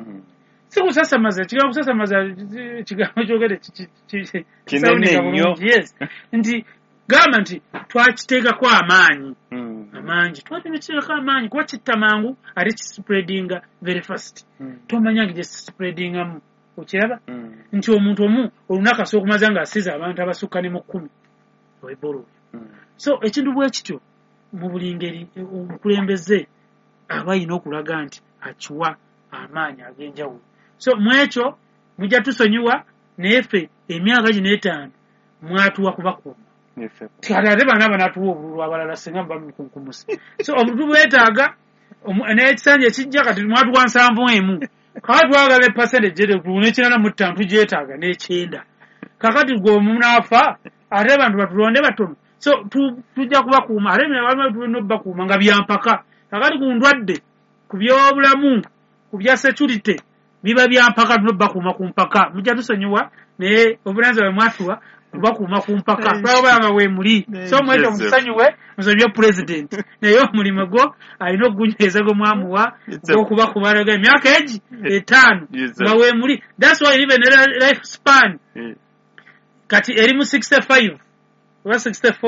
si kusasamaza ekigambo kusasamaza ekigambo kyogere kinene nnyo nti gamba nti twakiteekako amaanyi amangi twakiteekako amaanyi kuba kitta mangu ate kispreadinga very fast tomanyange gye spreadingamu okiraba nti omuntu omu olunaku asobola okumaza ng'asize abantu abasukka ne mu 10 Ebola so ekintu bwe kityo mu buli ngeri omukulembeze aba alina okulaga nti akiwa amaanyi ag'enjawulo so mu ekyo mujja tusonyiwa neefe emyaka gino 5 mwatuwa kubakuuma ate baana banatuwa obululu abalala singa bamukunkumusi so obululu bwetaaga n'ekisanja ekijja kati mwatuwa 71 kakati twagala percentage n'ekirala mu 5 tugyetaaga n'ekyenda kakati gwe omunaafa ate abantu batulonde batono so tujja kubakuuma ate tulina okubakuuma nga byampaka kakati ku ndwadde ku byobulamu ku bya security biba byampaka tulina okubakuuma ku mpaka mujja tusonyiwa naye obulanza bwe mwatuwa kubakuuma ku mpaka twabanga we muli so mwete omusonyiwe musonyiwe president naye omulimu gwo alina okugunyweza gwe mwamuwa gw'okubakubalaga emyaka egi 5 nga we muli that's why even life span kati eri mu 65 oba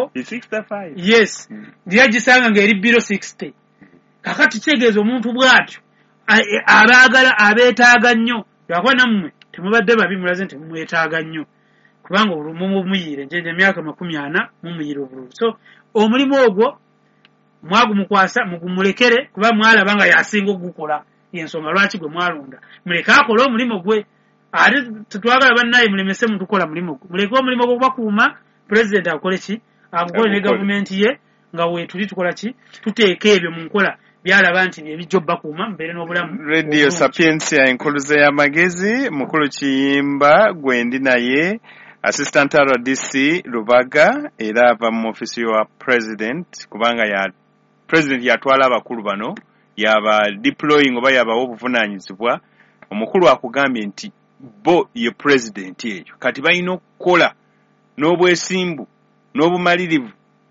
64 yes ndiya gisanga nga eri biro 60 kakati kitegeeza omuntu bw'atyo abaagala abeetaaga nnyo lwakuba nammwe temubadde babi mulaze nti mumwetaaga nnyo kubanga mumuyiire njenje emyaka 40 mumuyiire obululu so omulimu ogwo mwagumukwasa mugumulekere kuba mwalaba nga yasinga okugukola yensonga lwaki gwe mwalonda muleke akola omulimu gwe ate tetwagala bannaye mulemese mutukola mulimu gwe muleke omulimu gwo kubakuuma president akole ki agukole ne gavumenti ye nga weetuli tukola ki tuteeka ebyo mu nkola byalaba nti byebijja obbakuuma mbeere n'obulamu Radio Sapientia enkuluze y'amagezi mukulu Kiyimba gwendi naye Assistant RDC Lubaga era ava mu ofisi wa president kubanga ya president yatwala abakulu bano yaba deploying oba yaba obuvunanyizibwa omukulu akugambye nti bo ye president eyo kati balina okukola n'obwesimbu n'obumalirivu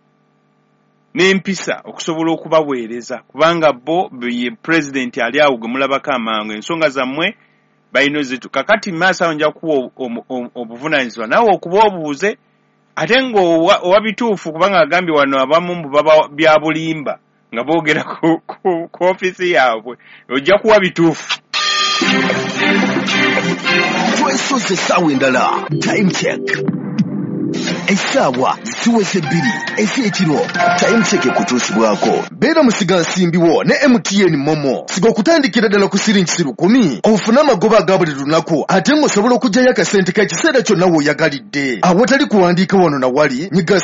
n'empisa okusobola okubaweereza kubanga bo ye president ali awo gwe mulabako amangu ensonga zammwe balina zitu kakati maaso awo nja kuwa obuvunanyizibwa nawe okuba obuuze ate ng'owa bituufu kubanga agambye wano abamu mbu baba bya bulimba nga boogera ku ofisi yaabwe ojja kuwa bituufu twesoze essaawa endala time check essaawa zituwese 2 ez'ekiro time check kutuusibwako beera musiga nsimbiwo ne MTN Momo siga okutandikira ddala ku siringi 10 ofuna amagoba aga buli lunaku ate ng'osobola okugyayo akasente k'ekiseera kyonna w'oyagalidde awatali kuwandiika wano na wali nyiga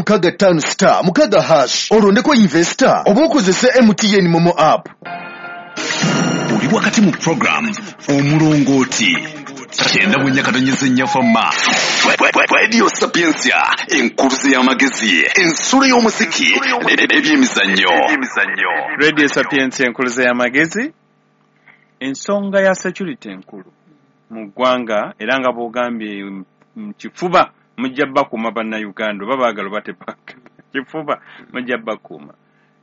*5*6 olondeko investor oba okozese MTN Momo app oli wakati mu program omulongooti kyenda bwennyakatonyeza ennyafama Radio Sapientia enkuluze y'amagezi ensolo y'omuziki n'ebyemizannyo Radio Sapientia enkuluze y'amagezi ensonga ya security enkulu mu ggwanga era nga bw'ogambye mu kifuba mujja bakuuma bannayuganda oba baagala batebaka kifuba mujja bakuuma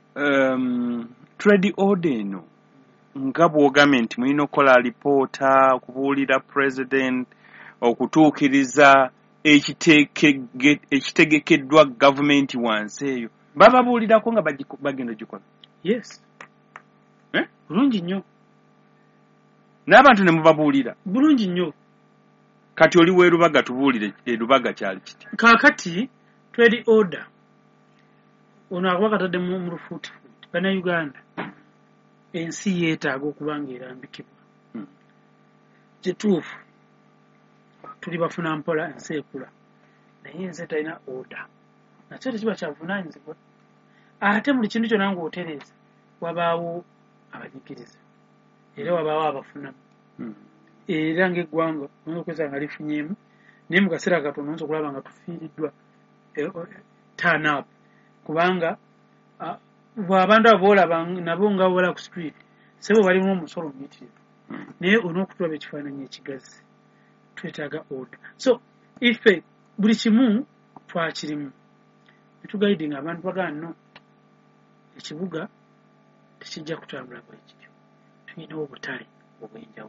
trade order eno nga bw'ogambye nti mulina okukola alipoota okubuulira president okutuukiriza ekitegekeddwa gavumenti wansi eyo bababuulirako nga bagenda gikola yes bulungi nnyo n'abantu ne mubabuulira bulungi nnyo kati oli w'erubaga tubuulire erubaga kyali kiti kaakati trade order ono akuba katadde mu lufuutifuuti bannayuganda ensi yeetaaga okuba ng'erambikibwa kituufu tuli bafuna mpola ensi ekula naye nze talina order nakyo tekiba kyavunaanyizibwa ate buli kintu kyonna ng'otereeza wabaawo abanyikiriza era wabaawo abafunamu era ng'eggwanga oyinza okwesanga lifunyeemu naye mu kaseera katono oyinza okulaba nga tufiiriddwa turn up kubanga abantu abo boolaba nabo nga bola ku street sebo balimu omusolo omuyitirivu naye olina okutulaba ekifaananyi ekigazi twetaaga order so ife buli kimu twakirimu netugaidinga abantu bagana no ekibuga tekijja kutambula bwe kityo tulina obutale obw'enjawulo